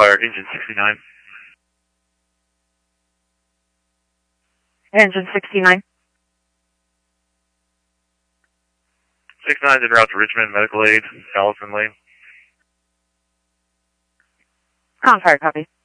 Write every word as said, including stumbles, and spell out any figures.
Fire, engine sixty-nine. Engine sixty-nine. sixty-nine is en route to Richmond, medical aid, Allison Lane. Con Fire, copy.